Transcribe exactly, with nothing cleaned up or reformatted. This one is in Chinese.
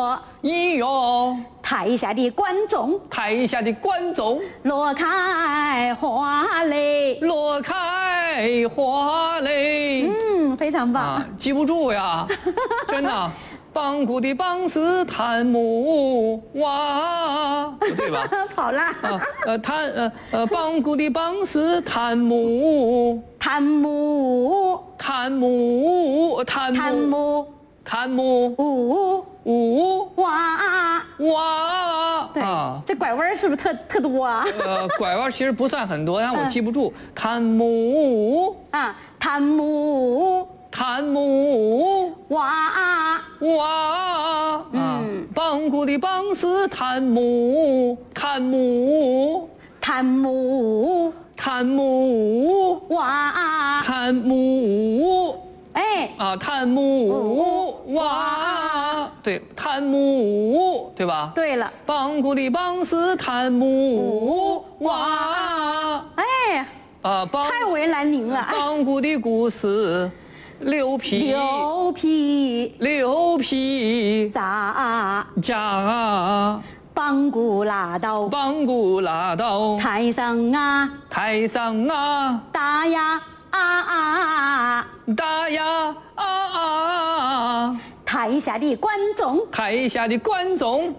哟， 咿哟， 台下的观众， 台下的观众， 落开花蕾， 落开花蕾。 嗯，非常棒。 啊，记不住呀，真的。邦古的邦是檀木哇，不对吧？ 跑啦！ 啊，呃，檀呃呃，邦古的邦是檀木， 檀木， 檀木，檀檀木， 木， 檀木， 呜五哇！ 哇对， 啊， 这拐弯是不是特特多啊？ 呃，拐弯其实不算很多，但我记不住。檀木， 啊，檀木， 檀木。 哇！ 哇啊！ 嗯邦古的邦是檀木，檀木， 檀木， 檀木， 哇！ 檀木哎， 啊，檀木哇，对，檀木对吧？ 对了， 邦古的邦是檀木哇， 哎， 啊，邦太为难您了。 邦古的古是六匹， 牛皮六匹杂， 甲。 邦古拉到邦古拉到台上啊， 台上啊， 打呀啊啊！ 打呀啊啊！ 台下的观众， 台下的观众